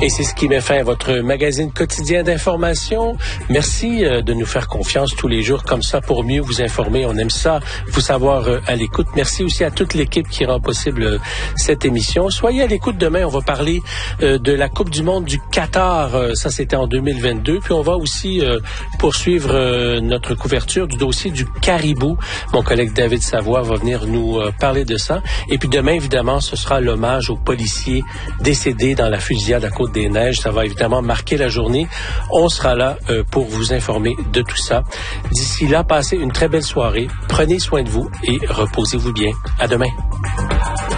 Et c'est ce qui met fin à votre magazine quotidien d'information. Merci de nous faire confiance tous les jours comme ça pour mieux vous informer. On aime ça, vous savoir à l'écoute. Merci aussi à toute l'équipe qui rend possible cette émission. Soyez à l'écoute demain. On va parler de la Coupe du monde du Qatar. Ça, c'était en 2022. Puis on va aussi poursuivre notre couverture du dossier du caribou. Mon collègue David Savoie va venir nous parler de ça. Et puis demain, évidemment, ce sera l'hommage aux policiers décédés dans la fusillade à Côte-des-Neiges. Ça va évidemment marquer la journée. On sera là pour vous informer de tout ça. D'ici là, passez une très belle soirée. Prenez soin de vous et reposez-vous bien. À demain.